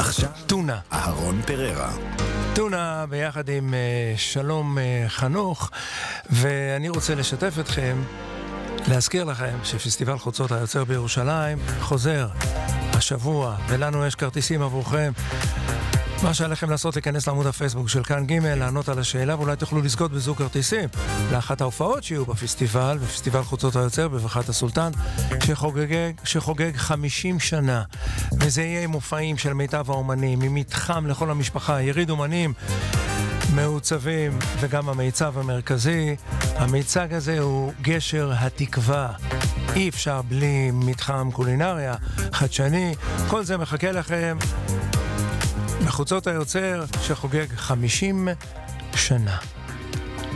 עכשיו טונה. אהרון פררה. טונה ביחד עם שלום חנוך, ואני רוצה לשתף אתכם, להזכיר לכם שפסטיבל חוצות היוצר בירושלים חוזר השבוע, ולנו יש כרטיסים עבורכם. מה שעליכם לעשות, להיכנס לעמוד הפייסבוק של כאן ג', לענות על השאלה, ואולי תוכלו לזכות בזוג כרטיסים לאחת ההופעות שיהיו בפסטיבל, בפסטיבל חוצות היוצר בברכת הסולטן, שחוגג 50 שנה. וזה יהיה עם מופעים של מיטב האומנים, עם מתחם לכל המשפחה, יריד אומנים מעוצבים, וגם המיצב המרכזי. המיצג הזה הוא גשר התקווה. אי אפשר בלי מתחם קולינריה חדשני. כל זה מחכה לכם בחוצות היוצר שחוגג 50 שנה.